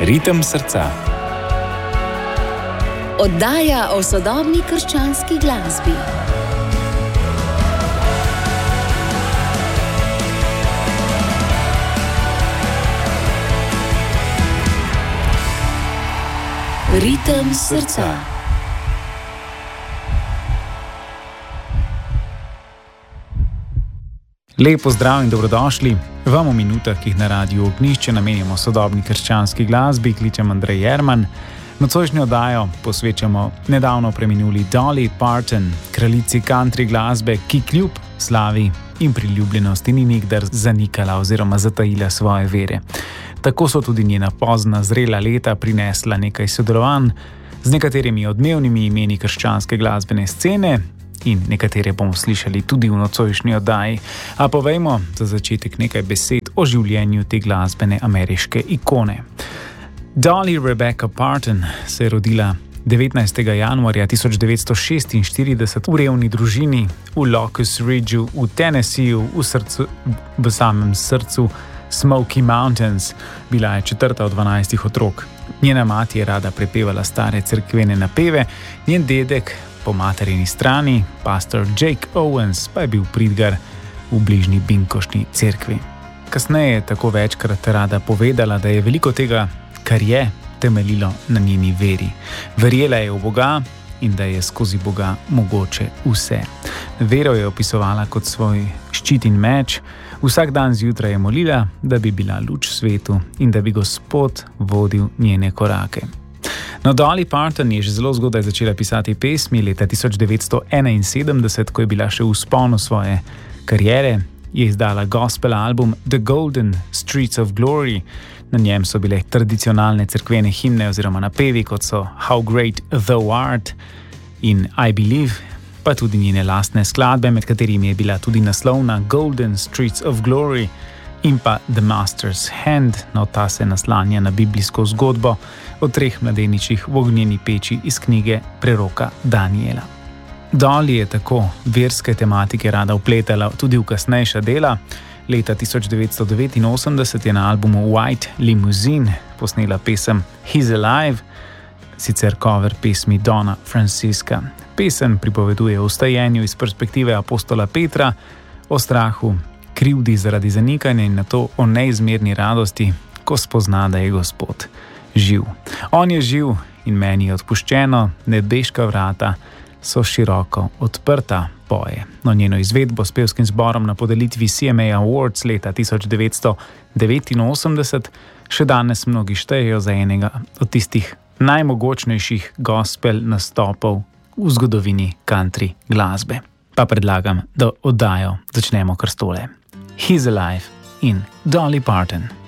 Ritem srca. Oddaja o sodobni krščanski glasbi. Ritem srca. Lep pozdrav in dobrodošli. Vam v minutah, ki jih na Radiu Ognjišče namenjamo sodobni krščanski glasbi, kličem Andrej Jerman. Nocojšnjo oddajo posvečamo nedavno preminuli Dolly Parton, kraljici country glasbe, ki kljub slavi in priljubljenosti ni nikdar zanikala oziroma zatajila svoje vere. Tako so tudi njena pozna zrela leta prinesla nekaj sodelovanj z nekaterimi odmevnimi imeni krščanske glasbene scene in nekatere bomo slišali tudi v nocojšnji oddaji. A povejmo za začetek nekaj besed o življenju te glasbene ameriške ikone. Dolly Rebecca Parton se je rodila 19. januarja 1946 v revni družini v Locust Ridgeu v Tennesseeju v samem srcu Smoky Mountains. Bila je četrta od 12 otrok. Njena mati je rada prepevala stare cerkvene napeve, njen dedek po materini strani, pastor Jake Owens, pa je bil pridgar v bližnji binkošni cerkvi. Kasneje je tako večkrat rada povedala, da je veliko tega, kar je, temeljilo na njeni veri. Verjela je v Boga in da je skozi Boga mogoče vse. Vero je opisovala kot svoj ščit in meč. Vsak dan zjutraj je molila, da bi bila luč svetu in da bi Gospod vodil njene korake. No, Dolly Parton je že zelo zgodaj začela pisati pesmi. Leta 1971, ko je bila še v vzponu svoje kariere, je izdala gospel album The Golden Streets of Glory. Na njem so bile tradicionalne cerkvene himne oziroma napevi, kot so How Great Thou Art in I Believe, pa tudi njene lastne skladbe, med katerimi je bila tudi naslovna Golden Streets of Glory in pa The Master's Hand. No, ta se naslanja na biblijsko zgodbo o 3 mladeničih v ognjeni peči iz knjige preroka Daniela. Dolly je tako verske tematike rada vpletala tudi v kasnejša dela. Leta 1989 je na albumu White Limousine posnela pesem He's Alive, sicer cover pesmi Dona Francisca. Pesem pripoveduje o stajenju iz perspektive apostola Petra, o strahu, krivdi zaradi zanikanja in nato o neizmerni radosti, ko spozna, da je Gospod živ. On je živ in meni je odpuščeno, nebeška vrata so široko odprta, poje. No, njeno izvedbo s pevskim zborom na podelitvi CMA Awards leta 1989 še danes mnogi štejejo za enega od tistih najmogočnejših gospel nastopov v zgodovini country glasbe. Pa predlagam, da oddajo začnemo kar s tole. He's Alive in Dolly Parton.